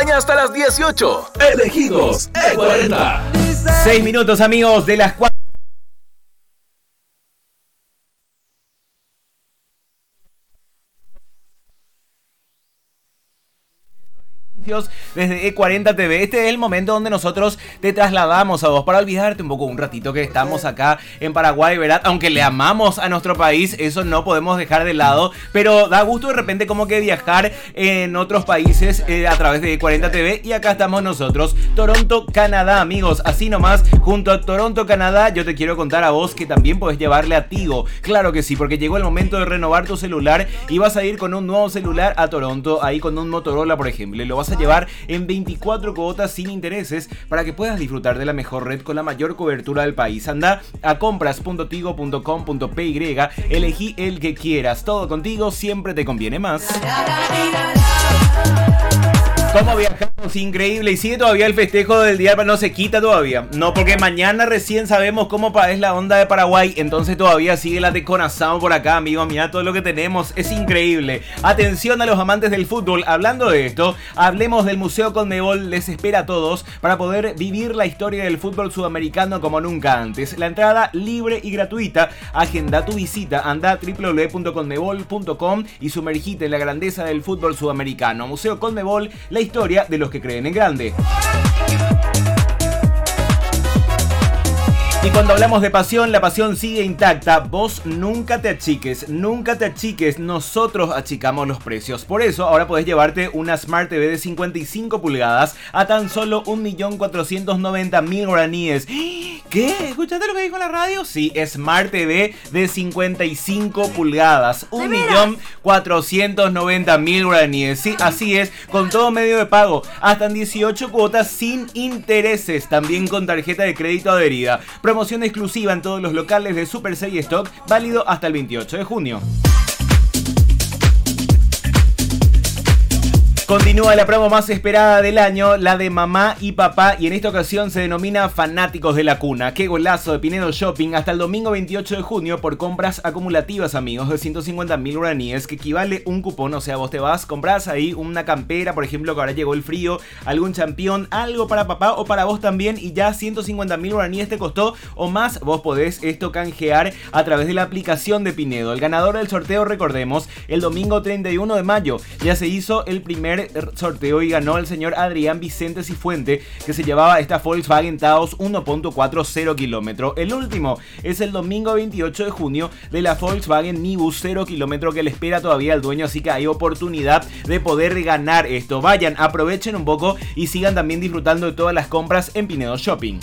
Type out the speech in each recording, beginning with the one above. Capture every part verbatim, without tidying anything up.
acompaña hasta las dieciocho. Elegidos E cuarenta. Seis minutos, amigos, de las cuatro. Desde E cuarenta T V. Este es el momento donde nosotros te trasladamos a vos para olvidarte un poco un ratito que estamos acá en Paraguay, ¿verdad? Aunque le amamos a nuestro país, eso no podemos dejar de lado, pero da gusto de repente como que viajar en otros países eh, a través de E cuarenta T V. Y acá estamos nosotros, Toronto, Canadá, amigos. Así nomás, junto a Toronto, Canadá, yo te quiero contar a vos que también podés llevarle a Tigo. Claro que sí, porque llegó el momento de renovar tu celular y vas a ir con un nuevo celular a Toronto, ahí con un Motorola, por ejemplo, y lo vas a llevar en veinticuatro cuotas sin intereses para que puedas disfrutar de la mejor red con la mayor cobertura del país. Anda a compras punto tigo punto com punto p y, elegí el que quieras. Todo contigo siempre te conviene más. ¿Cómo viajamos? Increíble. Y sigue todavía el festejo del día, no se quita todavía. No, porque mañana recién sabemos cómo es la onda de Paraguay. Entonces todavía sigue la de Conazao por acá, amigos. Mira todo lo que tenemos. Es increíble. Atención a los amantes del fútbol. Hablando de esto, hablemos del Museo Conmebol. Les espera a todos para poder vivir la historia del fútbol sudamericano como nunca antes. La entrada libre y gratuita. Agenda tu visita. Anda a doble u doble u doble u punto conmebol punto com y sumergite en la grandeza del fútbol sudamericano. Museo Conmebol, la historia de los que creen en grande. Y cuando hablamos de pasión, la pasión sigue intacta. Vos nunca te achiques, nunca te achiques. Nosotros achicamos los precios. Por eso ahora podés llevarte una Smart T V de cincuenta y cinco pulgadas a tan solo un millón cuatrocientos noventa mil guaraníes. ¿Qué? ¿Escuchaste lo que dijo en la radio? Sí, Smart T V de cincuenta y cinco pulgadas. un millón cuatrocientos noventa mil guaraníes. Sí, así es, con todo medio de pago. Hasta en dieciocho cuotas sin intereses. También con tarjeta de crédito adherida. Promoción exclusiva en todos los locales de Super seis Stock, válido hasta el veintiocho de junio. Continúa la promo más esperada del año, la de mamá y papá, y en esta ocasión se denomina Fanáticos de la Cuna. ¡Qué golazo de Pinedo Shopping! Hasta el domingo veintiocho de junio por compras acumulativas, amigos, de ciento cincuenta mil guaraníes, que equivale un cupón. O sea, vos te vas, compras ahí una campera, por ejemplo, que ahora llegó el frío, algún champión, algo para papá o para vos también, y ya ciento cincuenta mil guaraníes te costó o más. Vos podés esto canjear a través de la aplicación de Pinedo. El ganador del sorteo, recordemos, el domingo treinta y uno de mayo, ya se hizo el primer sorteo y ganó el señor Adrián Vicente Cifuente, que se llevaba esta Volkswagen Taos uno punto cuatro cero kilómetros. El último es el domingo veintiocho de junio de la Volkswagen Nibus cero kilómetros, que le espera todavía al dueño, así que hay oportunidad de poder ganar esto. Vayan, aprovechen un poco y sigan también disfrutando de todas las compras en Pinedo Shopping.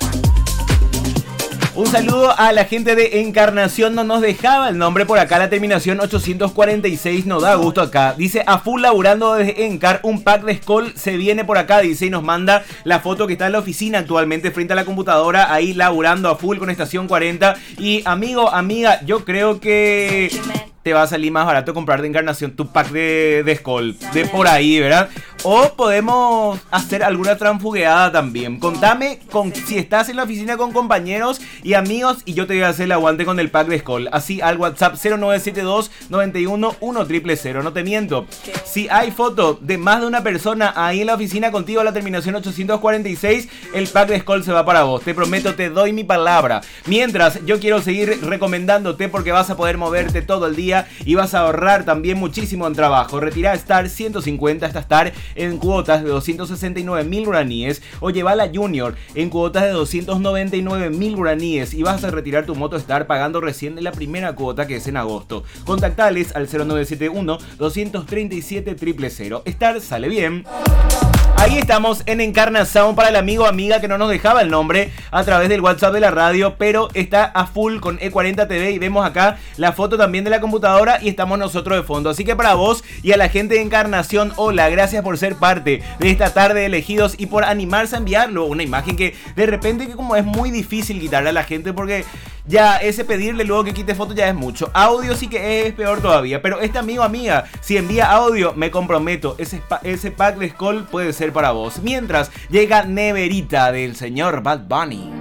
Un saludo a la gente de Encarnación, no nos dejaba el nombre por acá, la terminación ochocientos cuarenta y seis, nos da gusto acá. Dice, a full laburando desde Encar, un pack de Skol se viene por acá, dice, y nos manda la foto que está en la oficina actualmente frente a la computadora, ahí laburando a full con estación cuarenta. Y amigo, amiga, yo creo que te va a salir más barato comprar de Encarnación tu pack de, de Skol, de por ahí, ¿verdad? O podemos hacer alguna transfugueada también. Contame con, si estás en la oficina con compañeros y amigos, y yo te voy a hacer el aguante con el pack de Skol. Así al WhatsApp cero nueve siete dos nueve uno uno cero cero cero. No te miento, si hay foto de más de una persona ahí en la oficina contigo a la terminación ochocientos cuarenta y seis, el pack de Skol se va para vos. Te prometo, te doy mi palabra. Mientras, yo quiero seguir recomendándote porque vas a poder moverte todo el día y vas a ahorrar también muchísimo en trabajo. Retira Star ciento cincuenta hasta Star en cuotas de doscientos sesenta y nueve mil guaraníes, o lleva la Junior en cuotas de doscientos noventa y nueve mil guaraníes, y vas a retirar tu moto Star pagando recién la primera cuota, que es en agosto. Contactales al cero nueve siete uno dos tres siete cero cero cero. Star sale bien. Ahí estamos en Encarnación para el amigo o amiga que no nos dejaba el nombre a través del WhatsApp de la radio, pero está a full con E cuarenta T V, y vemos acá la foto también de la computadora y estamos nosotros de fondo. Así que para vos y a la gente de Encarnación, hola, gracias por ser parte de esta tarde de elegidos y por animarse a enviarlo. Una imagen que de repente que como es muy difícil quitarle a la gente, porque ya ese pedirle luego que quite foto ya es mucho. Audio sí que es peor todavía, pero este amigo o amiga, si envía audio, me comprometo, ese, ese pack de Skol puede ser para vos. Mientras llega Neverita del señor Bad Bunny.